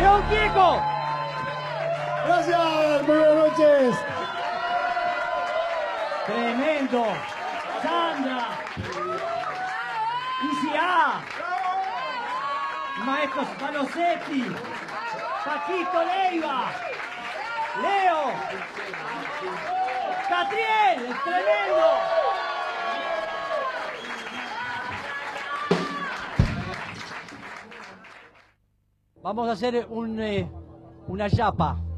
León Gieco. Gracias, muy buenas noches. Tremendo. Sandra. ICA. Maestro Spalossetti. Paquito Leiva. Leo. Catriel. Tremendo. Vamos a hacer una yapa.